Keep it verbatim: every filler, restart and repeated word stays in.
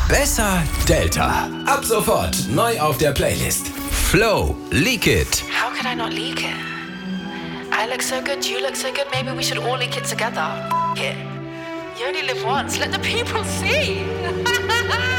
Besser Delta. Ab sofort neu auf der Playlist. Flow, Leak It. How could I not leak it? I look so good, you look so good, maybe we should all leak it together. F- it. You only live once, let the people see.